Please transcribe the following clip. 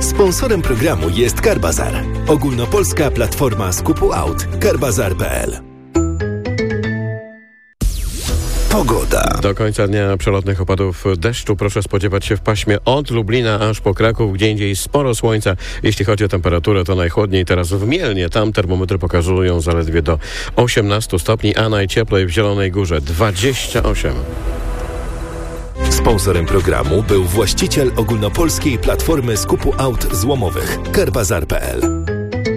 Sponsorem programu jest Carbazar, ogólnopolska platforma skupu aut. Carbazar.pl. Pogoda. Do końca dnia przelotnych opadów deszczu proszę spodziewać się w paśmie od Lublina aż po Kraków, gdzie indziej sporo słońca. Jeśli chodzi o temperaturę, to najchłodniej teraz w Mielnie. Tam termometry pokazują zaledwie do 18 stopni, a najcieplej w Zielonej Górze 28. Sponsorem programu był właściciel ogólnopolskiej platformy skupu aut złomowych Carbazar.pl.